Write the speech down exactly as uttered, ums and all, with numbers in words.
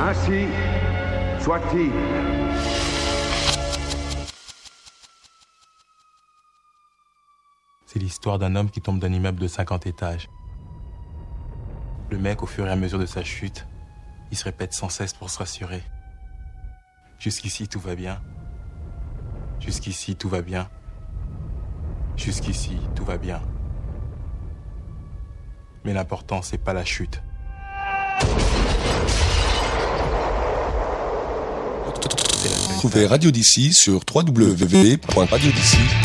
Ainsi soit-il. C'est l'histoire d'un homme qui tombe d'un immeuble de cinquante étages. Le mec, au fur et à mesure de sa chute, il se répète sans cesse pour se rassurer. Jusqu'ici, tout va bien. Jusqu'ici, tout va bien. Jusqu'ici, tout va bien. Mais l'important, c'est pas la chute. Trouvez Radio D C sur w w w point radio d c